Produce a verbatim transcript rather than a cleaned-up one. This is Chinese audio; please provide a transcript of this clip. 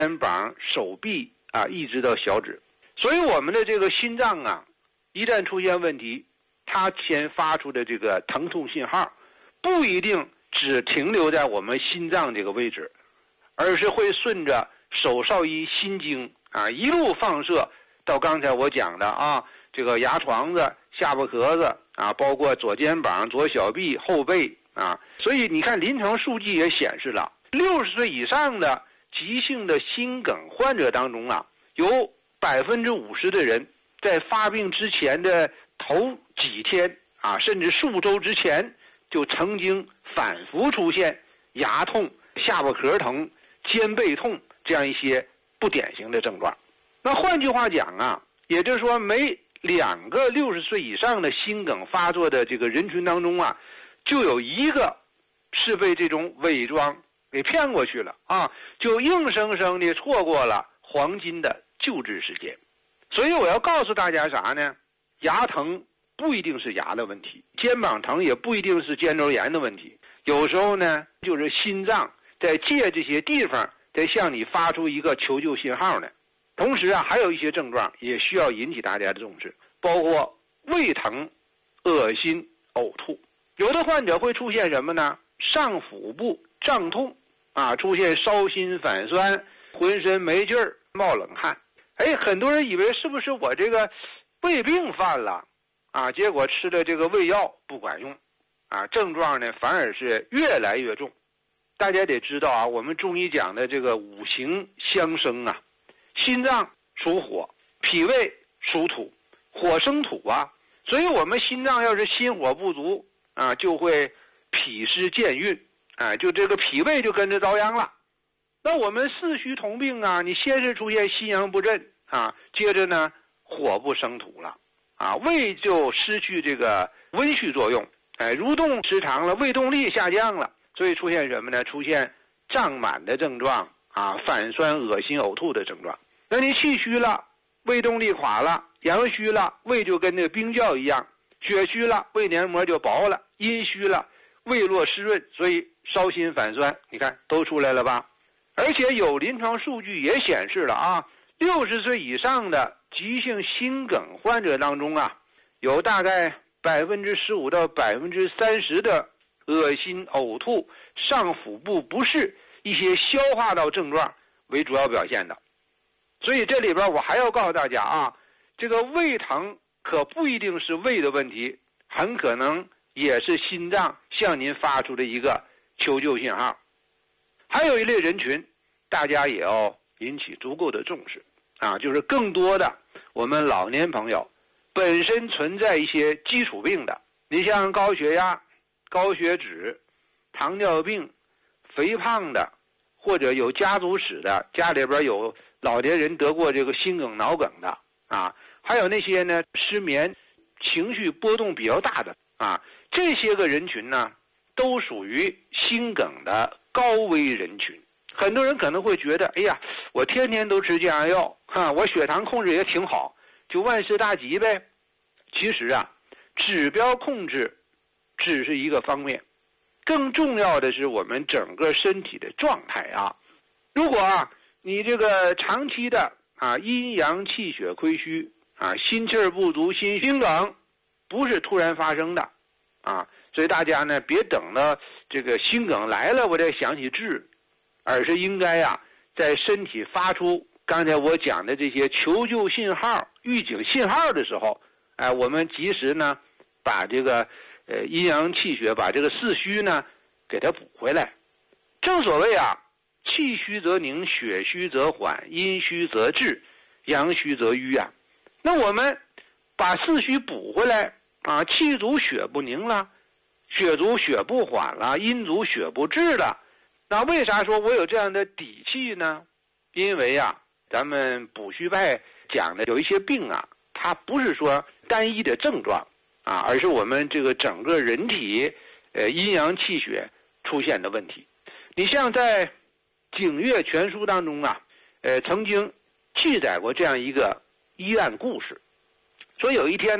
肩膀、手臂啊，一直到小指。所以我们的这个心脏啊，一旦出现问题，它先发出的这个疼痛信号，不一定只停留在我们心脏这个位置，而是会顺着手少阴心经啊，一路放射到刚才我讲的啊，这个牙床子、下巴壳子啊，包括左肩膀、左小臂、后背啊。所以你看，临床数据也显示了，六十岁以上的急性的心梗患者当中啊，有百分之五十的人在发病之前的头几天啊，甚至数周之前，就曾经反复出现牙痛、下巴壳疼、肩背痛这样一些不典型的症状。那换句话讲啊，也就是说，每两个六十岁以上的心梗发作的这个人群当中啊，就有一个是被这种伪装给骗过去了啊，就硬生生的错过了黄金的救治时间。所以我要告诉大家啥呢？牙疼不一定是牙的问题，肩膀疼也不一定是肩周炎的问题，有时候呢，就是心脏在借这些地方在向你发出一个求救信号呢。同时啊，还有一些症状也需要引起大家的重视，包括胃疼、恶心、呕吐。有的患者会出现什么呢？上腹部胀痛啊，出现烧心反酸，浑身没劲儿，冒冷汗。哎，很多人以为是不是我这个胃病犯了啊？结果吃的这个胃药不管用啊，症状呢反而是越来越重。大家得知道啊，我们中医讲的这个五行相生啊，心脏属火，脾胃属土，火生土啊，所以我们心脏要是心火不足啊，就会脾湿健运，啊，就这个脾胃就跟着遭殃了。那我们四虚同病啊，你先是出现心阳不振啊，接着呢火不生土了啊，胃就失去这个温煦作用，哎，蠕动时长了，胃动力下降了，所以出现什么呢？出现胀满的症状啊，反酸、恶心、呕吐的症状。那你气虚了，胃动力垮了；阳虚了，胃就跟那个冰窖一样；血虚了，胃黏膜就薄了；阴虚了，胃络湿润，所以烧心反酸，你看都出来了吧？而且有临床数据也显示了啊，六十岁以上的急性心梗患者当中啊，有大概百分之十五到百分之三十的恶心、呕吐、上腹部不适、一些消化道症状为主要表现的。所以这里边我还要告诉大家啊，这个胃疼可不一定是胃的问题，很可能也是心脏向您发出的一个求救信号。还有一类人群，大家也要引起足够的重视啊，就是更多的我们老年朋友本身存在一些基础病的，你像高血压、高血脂、糖尿病、肥胖的，或者有家族史的，家里边有老年人得过这个心梗、脑梗的啊，还有那些呢失眠、情绪波动比较大的啊，这些个人群呢，都属于心梗的高危人群。很多人可能会觉得，哎呀，我天天都吃降压药，哈，我血糖控制也挺好，就万事大吉呗。其实啊，指标控制只是一个方面，更重要的是我们整个身体的状态啊。如果啊，你这个长期的啊阴阳气血亏虚啊，心气儿不足、心心梗，不是突然发生的啊，所以大家呢别等到这个心梗来了我再想起治，而是应该啊在身体发出刚才我讲的这些求救信号、预警信号的时候，哎，我们及时呢把这个呃阴阳气血，把这个四虚呢给它补回来。正所谓啊，气虚则凝，血虚则缓，阴虚则滞，阳虚则瘀啊。那我们把四虚补回来啊，气足血不凝了，血足血不缓了，阴足血不滞了。那为啥说我有这样的底气呢？因为啊，咱们补虚派讲的有一些病啊，它不是说单一的症状啊，而是我们这个整个人体呃阴阳气血出现的问题。你像在《景岳全书》当中啊，呃，曾经记载过这样一个医案故事，说有一天